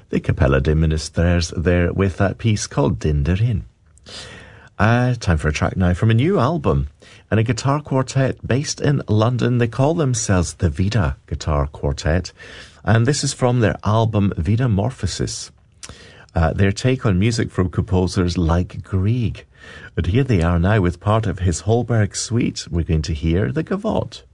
the Capella de Ministers there with that piece called Din Derin. Time for a track now from a new album and a guitar quartet based in London. They call themselves the Vida Guitar Quartet, and this is from their album Vida Morphosis. Their take on music from composers like Grieg. But here they are now with part of his Holberg suite. We're going to hear the Gavotte.